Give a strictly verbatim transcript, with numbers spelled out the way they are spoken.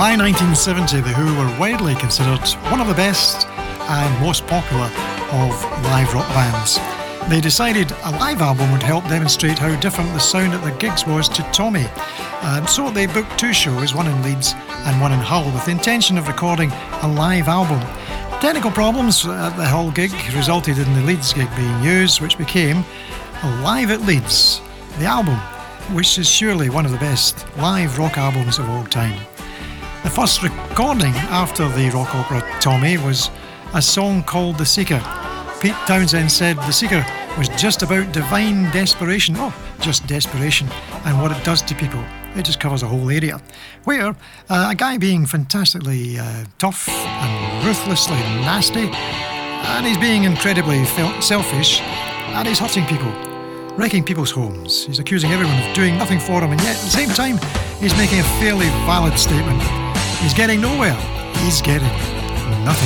By nineteen seventy, The Who were widely considered one of the best and most popular of live rock bands. They decided a live album would help demonstrate how different the sound at the gigs was to Tommy. And so they booked two shows, one in Leeds and one in Hull, with the intention of recording a live album. Technical problems at the Hull gig resulted in the Leeds gig being used, which became Live at Leeds, the album, which is surely one of the best live rock albums of all time. The first recording after the rock opera Tommy was a song called The Seeker. Pete Townshend said The Seeker was just about divine desperation, oh, just desperation, and what it does to people. It just covers a whole area. Where uh, a guy being fantastically uh, tough and ruthlessly nasty, and he's being incredibly selfish, and he's hurting people, wrecking people's homes. He's accusing everyone of doing nothing for him, and yet at the same time, he's making a fairly valid statement. He's getting nowhere. He's getting nothing.